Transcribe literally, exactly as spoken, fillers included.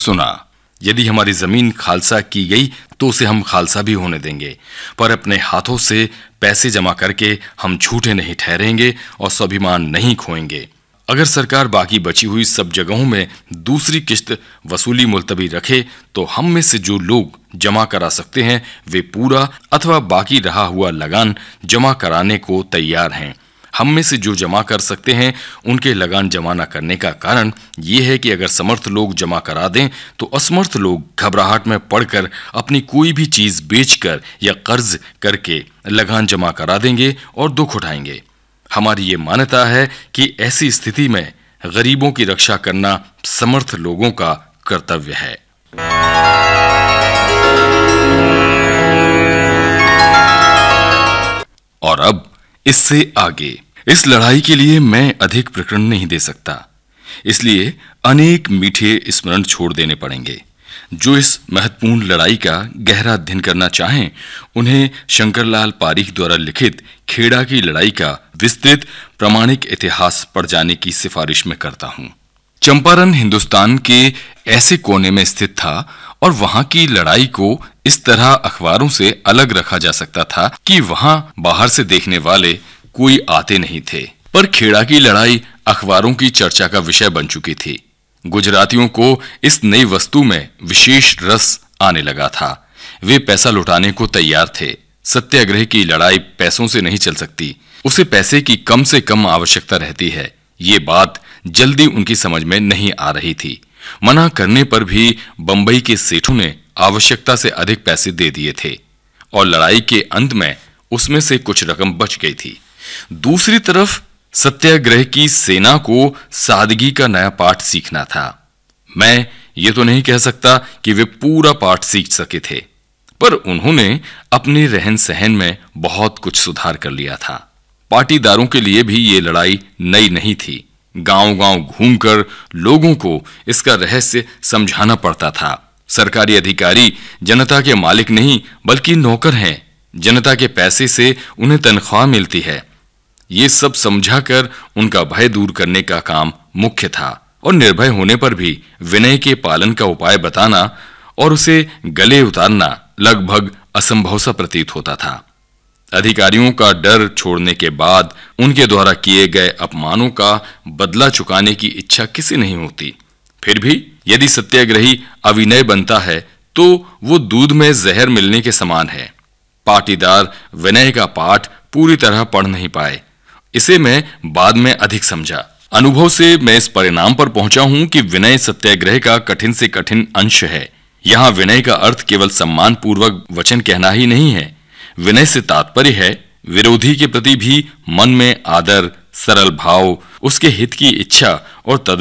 सुना, यदि हमारी जमीन खालसा की गई तो उसे हम खालसा भी होने देंगे, पर अपने हाथों से पैसे जमा करके हम झूठे नहीं ठहरेंगे और स्वाभिमान नहीं खोएंगे। अगर सरकार बाकी बची हुई सब जगहों में दूसरी किश्त वसूली मुलतवी रखे तो हम में से जो लोग जमा करा सकते हैं वे पूरा अथवा बाकी रहा हुआ लगान जमा कराने को तैयार हैं। हम में से जो जमा कर सकते हैं उनके लगान जमा न करने का कारण ये है कि अगर समर्थ लोग जमा करा दें तो असमर्थ लोग घबराहट में पड़कर अपनी कोई भी चीज बेचकर या कर्ज करके लगान जमा करा देंगे और दुख उठाएंगे। हमारी ये मान्यता है कि ऐसी स्थिति में गरीबों की रक्षा करना समर्थ लोगों का कर्तव्य है। और अब इससे आगे इस लड़ाई के लिए मैं अधिक प्रकरण नहीं दे सकता, इसलिए अनेक मीठे स्मरण छोड़ देने पड़ेंगे। जो इस महत्वपूर्ण लड़ाई का गहरा अध्ययन करना चाहें उन्हें शंकरलाल पारीख द्वारा लिखित खेड़ा की लड़ाई का विस्तृत प्रामाणिक इतिहास पढ़ जाने की सिफारिश में करता हूं। चंपारण हिंदुस्तान के ऐसे कोने में स्थित था और वहां की लड़ाई को इस तरह अखबारों से अलग रखा जा सकता था कि वहां बाहर से देखने वाले कोई आते नहीं थे, पर खेड़ा की लड़ाई अखबारों की चर्चा का विषय बन चुकी थी। गुजरातियों को इस नई वस्तु में विशेष रस आने लगा था। वे पैसा लुटाने को तैयार थे। सत्याग्रह की लड़ाई पैसों से नहीं चल सकती, उसे पैसे की कम से कम आवश्यकता रहती है। ये बात जल्दी उनकी समझ में नहीं आ रही थी। मना करने पर भी बंबई के सेठों ने आवश्यकता से अधिक पैसे दे दिए थे और लड़ाई के अंत में उसमें से कुछ रकम बच गई थी। दूसरी तरफ सत्याग्रह की सेना को सादगी का नया पाठ सीखना था। मैं ये तो नहीं कह सकता कि वे पूरा पाठ सीख सके थे, पर उन्होंने अपने रहन सहन में बहुत कुछ सुधार कर लिया था। पाटीदारों के लिए भी ये लड़ाई नई नहीं थी। गांव-गांव घूमकर लोगों को इसका रहस्य समझाना पड़ता था। सरकारी अधिकारी जनता के मालिक नहीं बल्कि नौकर हैं। जनता के पैसे से उन्हें तनख्वाह मिलती है। ये सब समझाकर उनका भय दूर करने का काम मुख्य था और निर्भय होने पर भी विनय के पालन का उपाय बताना और उसे गले उतारना लगभग असंभव सा प्रतीत होता था। अधिकारियों का डर छोड़ने के बाद उनके द्वारा किए गए अपमानों का बदला चुकाने की इच्छा किसी नहीं होती। फिर भी यदि सत्याग्रही अविनय बनता है तो वो दूध में जहर मिलने के समान है। पाटीदार विनय का पाठ पूरी तरह पढ़ नहीं पाए। इसे मैं बाद में अधिक समझा। अनुभव से मैं इस परिणाम पर पहुंचा हूं कि विनय सत्याग्रह का कठिन से कठिन अंश है। यहां विनय का अर्थ केवल सम्मान पूर्वक वचन कहना ही नहीं है। विनय से तात्पर्य है विरोधी के प्रति भी मन में आदर, सरल भाव, उसके हित की इच्छा और